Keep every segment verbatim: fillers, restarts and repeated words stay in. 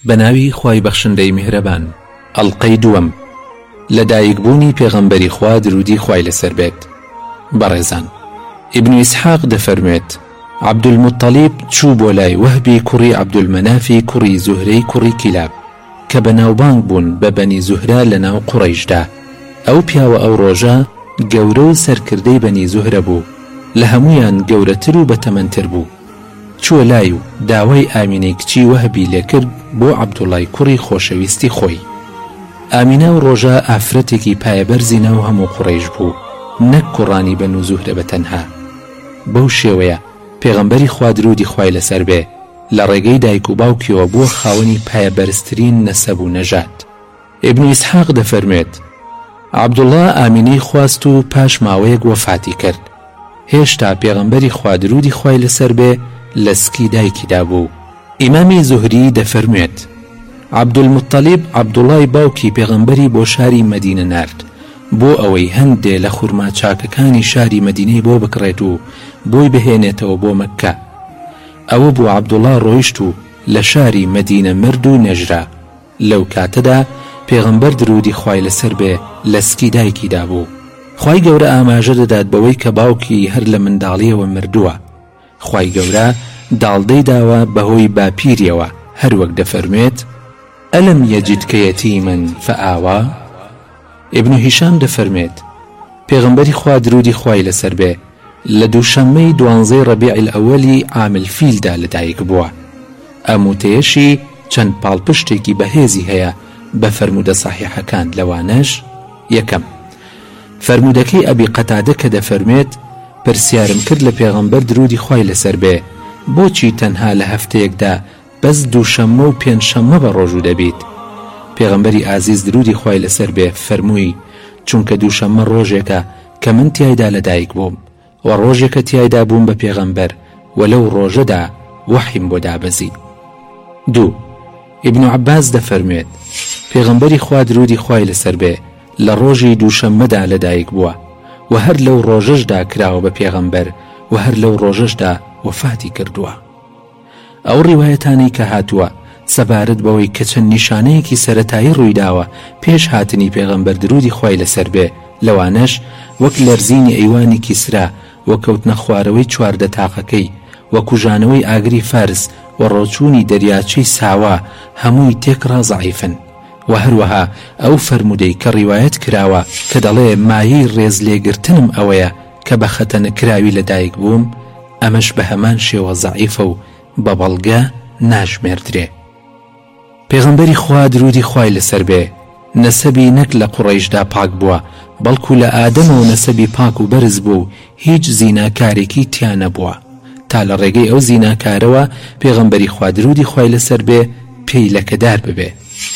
بەناوی خوای بەخشندەی میهرەبان. ئەڵقەی دووەم. لەدایکبوونی پێغەمبەری خوا درودی خوای لەسەر بێت. بەڕێزان، ئیبن ئیسحاق دەفەرمێت عەبدولموتەلیب چوو بۆ لای وەهبی کوڕی عەبدولمەنافی کوڕی زوهرەی کوڕی کیلاب کە بەناوبانگ بوون بە بەنی زوهرە لە ناو قوڕەیشدا. ئەو پیاوە ئەو ڕۆژە گەورە و سەرکردەی بەنی زوهرە بوو، لە هەمویان گەورەتر و بەتەمەنتر بوو. چووە لای و داوای ئامینەی کچی وەهبی لێکرد بۆ عەبدوڵای کوڕی خۆشەویستی خۆی. ئامینە و ڕۆژە ئافرەتێکی پایەبەرزی ناو هەموو قوڕەیش بوو، نەک کوڕانی بەنو زوهرە بەتەنها. بەو شێوەیە پێغەمبەری خوا درودی خوای لەسەر بێ لە ڕێگەی دایک و باوکیەوە بووە خاوەنی پایەبەرزترین نەسەب و نەژات. ئیبن ئیسحاق دەفەرمێت عەبدوڵڵا ئامینەی خواست و پاش ماوەیەک وەفاتی کرد. هێشتا پێغەمبەری خوا درودی خوای لەسەر بێ لە سکی دایکیدا بوو. ئیمامی زوهری دەفەرمێت عەبدولموتەلیب عەبدوڵای باوکی پێغەمبەری بۆ شاری مەدینە نارد بۆ ئەوەی هەندێ لە خورما چاکەکانی شاری مەدینەی بۆ بکڕێت و بۆی بهێنێتەوە بۆ مەککە. ئەوە بۆ عەبدوڵڵا ڕۆیشت و لە شاری مەدینە مرد و نەژرا. لەو کاتەدا پێغەمبەر درودی خوای لەسەر بێ لە سکی دایکیدا بوو. خوای گەورە ئاماژە دەدات بەوەی کە باوکی هەر لە منداڵیەوە مردووە. خوای گەورە داڵدەی داوە بەهۆی باپیریەوە، هەروەک دەفەرمێت ئەلەم یەجیدکە یەتیمەن فەئاوا. ئیبن هیشام دەفەرمێت پێغەمبەری خوا درودی خوای لەسەر بێ لە دووشەممەی دوانزەی ڕەبیعی ئەوەلی عامل فیلدا لەدایک بووە. ئەم وتەیەشی چەند پاڵپشتێکی بەهێزی هەیە بە فەرمودە ساحیحەکان. لەوانەش یەکەم فەرمودەکەی ئەبی قەتادە کە دەفەرمێت پرسیارم کرد لە پێغەمبەر درودی خوای لەسەر بێ بۆچی تەنها لە هەفتەیەکدا بەس دووشەممە و پێنجشەممە بە ڕۆژوو دەبیت؟ پێغەمبەری ئازیز درودی خوای لەسەر بێ فەرمووی چونکە دووشەممە ڕۆژێکە کە من تیایدا لەدایک بووم و ڕۆژێکە تیایدا بووم بە پێغەمبەر و لەو ڕۆژەدا وەحیم بۆ دابەزی. دوو ئیبن عەباس دەفەرمێت پێغەمبەری خوا درودی خوای لەسەر بێ لە ڕۆژی دووشەممەدا لەدایک بووە و هەر لەو ڕۆژەشدا کراوە بە پێغەمبەر و هەر لەو ڕۆژەشدا وەفاتی کردووە. ئەو ڕیوایەتانی کە هاتووە سەبارەت بەوەی کە چەند نیشانەیەکی سەرەتایی ڕوویداوە پێش هاتنی پێغەمبەر درودی خوای لەسەر بێ، لەوانەش وەک لەرزینی ئەیوانی کیسرا و کەوتنە خوارەوەی چواردە تاقەکەی و کوژانەوەی ئاگری فارس و ڕۆچوونی دەریاچەی ساوا هەمووی تێکڕا زەعیفن. و هەروەها ئەو فەرمودەی کە ڕیوایەت کراوە کە دەڵێ مایەی ڕێز لێگرتنم ئەوەیە کە بە خەتەنە کراوی لەدایک بووم، ئەمەش بە هەمان شێوە زەعیفە و بە بەڵگە ناژمێردرێ. پێغەمبەری خوا درودی خوای لەسەر بێ نەسەبی نەک لە قوڕەیشدا پاک بووە، بەڵکو لە ئادەمەوە نەسەبی پاک و بەرز بوو، هیچ زیناکارێکی تیا نەبووە. تا لە ڕێگەی ئەو زیناکارەوە پێغەمبەری خوا درودی خوای لەسەر بێ پێی لەکەدار ببێ.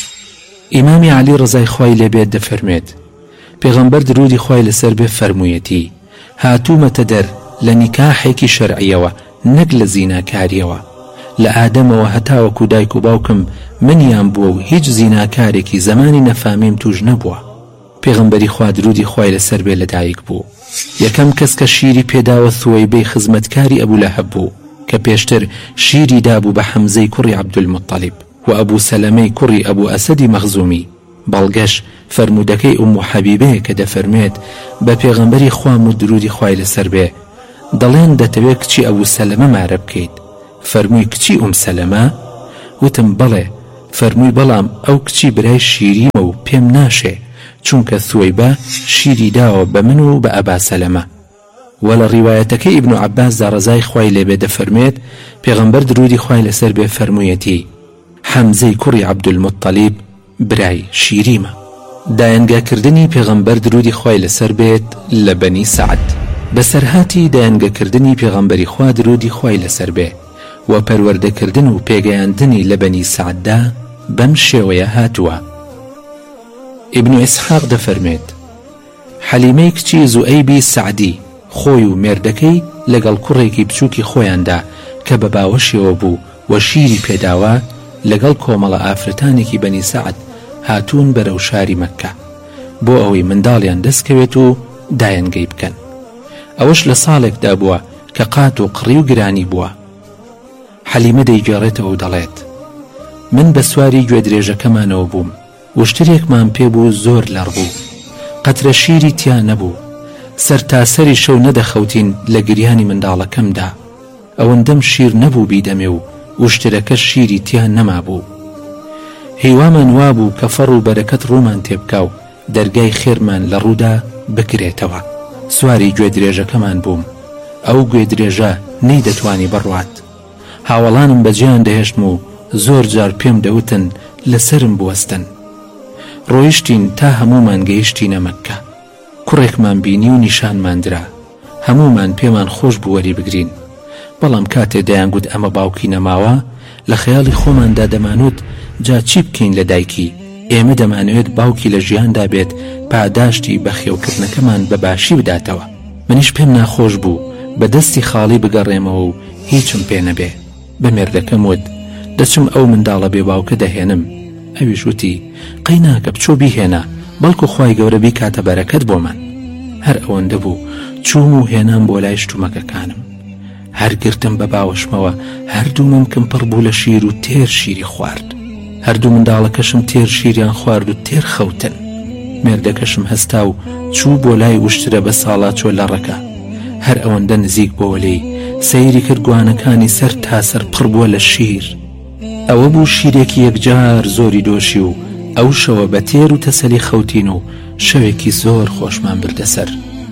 ئیمامی عەلی ڕزای خوای لێبێت دەفەرمێت پێغەمبەر درودی خوای لەسەر بێ فەرموویەتی هاتوومەتە دەر لە نیکاحێکی شەرعیەوە نەک لە زیناکاریەوە. لە ئادەمەوە هەتاوەکو دایک و باوکم منیان بووە و هیچ زیناکارێکی زمانی نەفامیم توش نەبووە. پێغەمبەری خوا درودی خوای لەسەر بێ لەدایک بوو. یەکەم کەس کە شیری پێداوە ثوەیبەی خزمەتکاری ئەبوو لەهەب بوو کە پێشتر شیری دابوو بە حەمزەی کوڕی عەبدولموتەلیب و ئەبوو سەلەمەی کوڕی ئەبوو ئەسەدی مەخزومی. بەڵگەش فەرمودەکەی ئومو حەبیبەیە کە دەفەرمێت بە پێغەمبەری خوام و درودی خوای لەسەر بێ دەڵێن دەتەوێت کچی ئەبوو سەلەمە مارە بکەیت. فەرمووی کچی ئوم سەلەمە؟ وتم بەڵێ. فەرمووی بەڵام ئەو کچی برای شیریمە و پێم ناشێ چونکە ثوەیبە شیری داوە بە من و بە ئەبا سەلەمە. و لە ڕیوایەتەکەی ئیبن عەباسدا ڕزای خوای لێبێ دەفەرمێت پێغەمبەر درودی خوای لەسەر بێ فەرموویەتی حەمزەی کوڕی عەبدولموتەلیب برای شیریمە. دایەنگاکردنی پێغەمبەر درودی خوای لەسەر بێت لە بەنی سەعد. بەسەرهاتی دایەنگەکردنی پێغەمبەری خوا درودی خوای لەسەر بێ و پەروەردەکردن و پێگەیاندنی لە بەنی سەعددا بەم شێوەیە هاتووە. ئیبن ئیسحاق دەفەرمێت حەلیمەی کچی زوئەیبی سەعدی خۆی و مێردەکەی لەگەڵ کوڕێکی بچووکی خۆیاندا کە بە باوەشیەوە بوو و شیری پێداوە لەگەڵ کۆمەڵە ئافرەتانێکی بەنی سەعد هاتوون بەرەو شاری مەککە بۆ ئەوەی منداڵیان دەستکەوێت و دایەنگەی بکەن. ئەوەش لە ساڵێکدا بووە کە قات و قڕی و گرانی بووە. حەلیمە دەیگێڕێتەوە و دەڵێت من بە سواری گوێدرێژەکەمانەوە بووم. وشترێکمان پێبوو زۆر لەڕبوو، قەترە شیری تیا نەبوو. سەر تا سەری شەو نەدەخەوتین لە گریانی منداڵەکەمدا. ئەوەندەم شیر نەبوو بیدەمێ و وشترەکە شیری تیا نەما بوو. هیوامان وابوو کە فەڕ و بەرەکەت ڕوومان تێبکا و دەرگای خێرمان لە ڕوودا بکرێتەوە. سواری گوێدرێژەکەمان بووم. ئەو گوێدرێژە نەی دەتوانی بڕوات. هاوڵانم بەجیان دەهێشتم و زۆر جار پێم دەوتن لەسرم بوەستن. ڕۆیشتین تا هەمومان گەیشتینە مەککە. کوڕێکمان بینی و نیشانمان درا. هەمومان پێمان خۆش بوو وەری بگرین. بەڵام کاتێ دەیانگوت ئەمە باوکی نەماوە، لە خەیاڵی خۆماندا دەمانوت جا چی بکەین لە دایکی؟ ئێمە دەمانەوێت باوکی لە ژیاندا بێت، پاداشتی بەخێوکردنەکەمان بە باشی بداتەوە. منیش پێم ناخۆش بوو بە دەستی خاڵی بگەڕێمەوە و هیچم پێ نەبێ. بە مێردەکەم وت دەچم ئەو منداڵە بێ باوکە دەهێنم. ئەویش وتی قەی ناکە بچۆ بیهێنا، بەڵکو خوای گەورە بیکاتە بەرەکەت بۆمان. هەر ئەوەندە بوو چووم و هێنام بۆ لای شتومەکەکانم. هەر گرتم بە باوەشمەوە، هەردوو ممکن پڕ بوو لە شیر و تێر شیری خوارد. هەردوو منداڵەکەشم تێر شیریان خوارد و تێر خەوتن. مێردەکەشم هەستا و چوو بۆ لای وشترە بە ساڵا چۆ لە ڕەکە. هەر ئەوەندە نزیک بۆ لێی سەیری کرد گوانەکانی سەر تاسەر پڕ بووە لە شیر. ئەوە بوو شیرێکی یەکجار زۆری دۆشی و ئەو شەوە بە تێر و تەسەلی خەوتین و شەوێکی زۆر خۆشمان بردەسەر.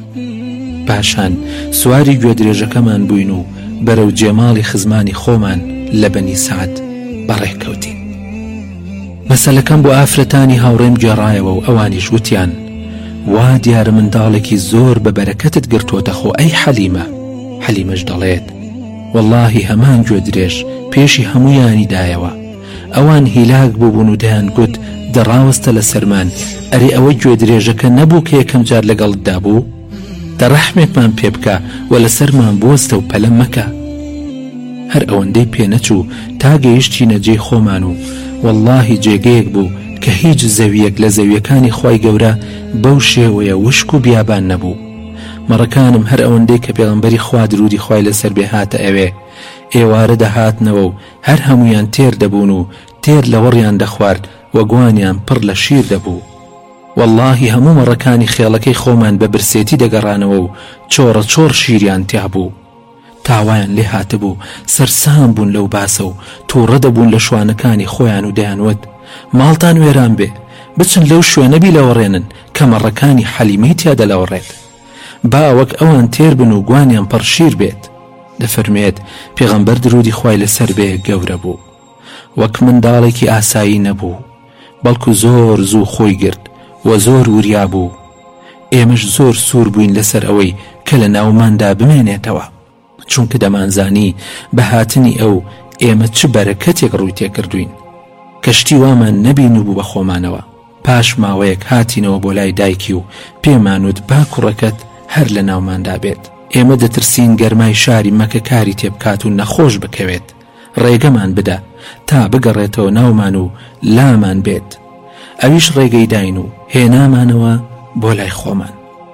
پاشان سواری گوێدرێژەکەمان بووین و بەرەو جێماڵی خزمانی خۆمان لە بەنی سعد بەڕێکەوتین. مەسەلەکەم بۆ ئافرەتانی هاوڕێم گێڕایەوە و ئەوانیش وتیان وا دیارە منداڵێکی زۆر بە بەرەکەتت گرتوۆتە خۆ ئەی حەلیمە. حەلیمەش دەڵێت وەڵڵاهی هەمان گوێدرێژ پێشی هەموویانی دایەوە. ئەوان هیلاک بووبوون و دەیان گوت دەڕاوەستە لە سەرمان، ئەرێ ئەوە گوێدرێژەکە نەبوو کە یەکەم جار لەگەڵتدا بوو؟ دەڕەحمێکمان پێ بکە و لە سەرمان بوەستە و پەلە مەکە. هەر ئەوەندەی پێنەچوو تا گەیشتینە جێی خۆمان و وەڵڵاهی جێگەیەک بوو کە هیچ زەویەک لە زەویەکانی خوای گەورە بەو شێوەیە وشک و بیابان نەبوو. مەڕەکانم هەر ئەوەندەی کە پێغەمبەری خوا درودی خوای لەسەر بێ هاتە ئەوێ ئێوارە دەهاتنەوە و هەر هەمویان تێر دەبوون و تێر لە وەڕیان دەخوارد و گوانیان پڕ لە شیر دەبوو. واللهی هەموو مەڕەکانی خێڵەکەی خۆمان بە برسێتی دەگەڕانەوە و چۆڕە چۆڕ شیریان تیا بوو. تاوایان لێ هاتبوو سەرسام بوون لەو باسە و تووڕە دەبوون لە شوانەکانی خۆیان و دەیانوت ماڵتان وێران بێ، بچن لەو شوێنەبی لەوەڕێنن کە مەڕەکانی حەلیمەی تیادە لەوەڕێت، با وەک ئەوان تێر بن و گوانیان پڕ شیر بێت. دەفەرمێت پێغەمبەر درودی خوای لەسەر بێ گەورە بوو، وەک منداڵێکی ئاسایی نەبوو، بەڵکو زۆر زوو خۆی گرت و زۆر وریا بوو. ئێمەش زۆر سوور بووین لەسەر ئەوەی کە لە ناوماندا بمێنێتەوە، چونکە دەمانزانی بە هاتنی ئەو ئێمە چ بەرەکەتێک ڕووی تێکردوین. کەشتی وامان نەبین و بوو بە خۆمانەوە. پاش ماوەیەک هاتینەوە بۆ لای دایکی و پێمانوت با کوڕەکەت هەر لە ناوماندا بێت. ئێمە دەترسین گەرمای شاری مەکە کاری تێبکات و نەخۆش بکەوێت. ڕێگەمان بدە تا بگەڕێتەوە ناومان و لامان بێت. ئەویش ڕێگەی داین و هێنامانەوە بۆ لای خۆمان.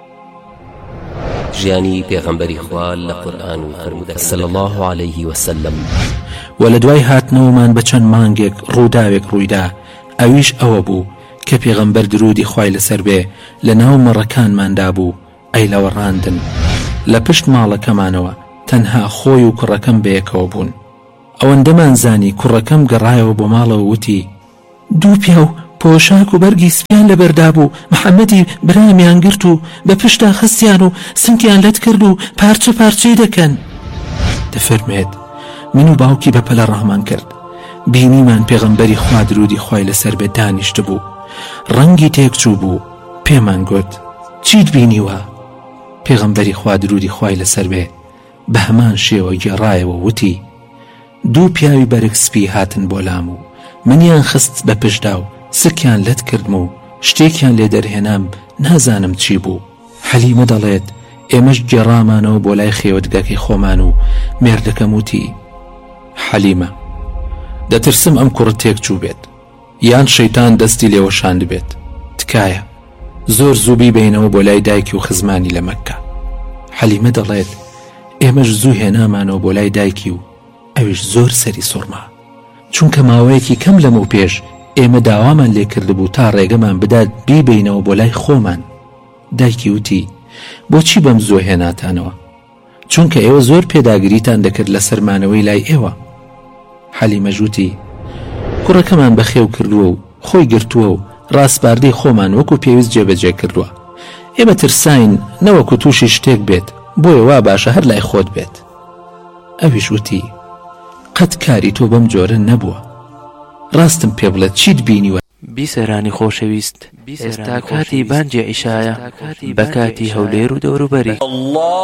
ژیانی پێغەمبەری خوا لە قورئان و فەرموودە صلی الله علیه وسلم. و لە دوای هاتنەوەمان بە چەند مانگێک ڕووداوێک ڕوویدا، ئەویش ئەوە بوو کە پێغەمبەر درودی خوای لەسەر بێ لە ناو مەڕەکانماندا بوو ئەی لەوەڕاندن. لە پشت ماڵەکەمانەوە تەنها خۆی و کوڕەکەم بەیەکەوە بوون. ئەوەندەمان زانی کوڕەکەم گەڕایەوە بۆ ماڵەوە وتی دوو پیا و پۆشاک و بەرگی سپیان لەبەردا بوو، محەممەدی برامیان گرت و بە پشتا خستیان و سنگیان لەت کرد و پارچە پارچەی دەکەن. دەفەرمێت من و باوکی بەپەلە ڕامان کرد، بینیمان پێغەمبەری خوا درودی خوای لەسەر بێ دانیشت بوو، ڕەنگی تێکچوو بوو. پێمان گوت چیت بینیوە؟ پێغەمبەری خوا درودی خوای لەسەر بێ بە هەمان شێوە گێڕایەوە وتی دوو پیاوی بەرگ سپی هاتن بۆ لام و منیان خست بە پشدا و سکیان لەت کردم و شتێکیان لێ دەرهێنام نازانم چی بوو. حەلیمە دەڵێت ئێمەش گێڕامانەوە بۆ لای خێوەتگاکەی خۆمان و مێردەکەم وتی حەلیمە دەترسم ئەم کوڕ تێک چوو بێت یان شەیتان دەستی لێوەشاند بێت، تکایە زۆر زووبی بینەوە بۆ لای دایکی و خزمانی لە مەککە. حەلیمە دەڵێت ئێمەش زوو هێنامانەوە بۆ لای دایکی و ئەویش زۆر سەری سوڕما، چونکە ماوەیەکی کەم لەمە پێش ئێمە داوامان لێ کردبوو تا ڕێگەمان بدات بیبینەوە بۆ لای خۆمان. دایکی وتی بۆچی بەم زۆ هێناتانەوە؟ چونکە ئێوە زۆر پێداگریتان دەکرد لە سەرمانەوەی لای ئێوە. حەلیمەش وتی کوڕەکەمان بەخێو کردووە و خۆی گرتووە و ڕاستباردەی خۆمان وەکو پێویست جێبەجێ کردووە. ئێمە ترساین نەوەکو تووشی شتێک بێت، بۆیە وا باشە هەر لای خۆت بێت. ئەویش وتی قەت کاری تۆ بەم جۆرە نەبووە، ڕاستم پێ بڵێت چیت بینیوە؟ بیسەرانی خۆشەویست، ئێستا کاتی بانگی عیشایە بە کاتی هەولێر و دەوروبەری.